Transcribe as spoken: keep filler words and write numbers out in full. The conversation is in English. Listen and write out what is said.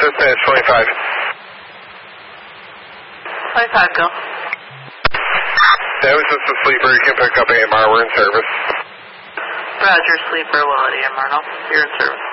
dispatch twenty-five. twenty-five, go. That was just a sleeper. You can pick up A M R. We're in service. Roger, sleeper, well at A M R now. You're in service.